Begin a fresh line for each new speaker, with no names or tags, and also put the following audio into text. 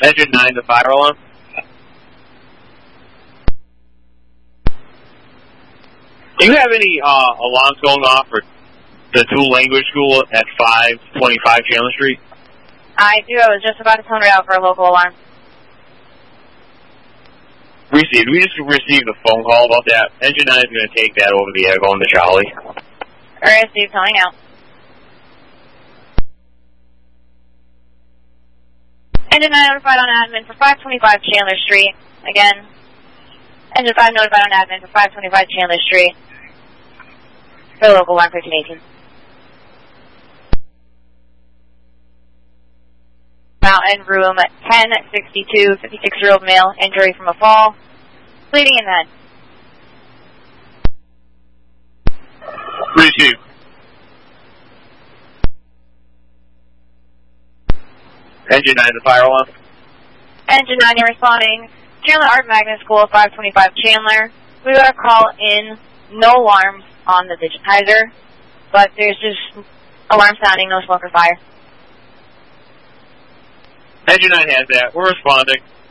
Engine 9, the fire alarm. Do you have any alarms going off for the dual language school at 525 Chandler Street?
I do. I was just about to turn it out for a local alarm.
Received. We just received a phone call about that. Engine 9 is going to take that over the air going to Charlie.
Alright, Steve, telling out. Engine 9 notified on admin for 525 Chandler Street. Again, Engine 5 notified on admin for 525 Chandler Street. For local alarm 1518. Mountain, room 1062, 56-year-old male, injury from a fall, bleeding in the head.
Received. Engine 9, the fire alarm.
Engine 9, you're responding. Chandler Art Magnet School, 525 Chandler. We got a call in, no alarms on the digitizer, but there's just alarm sounding, no smoke or fire.
Engine 9 has that. We're responding.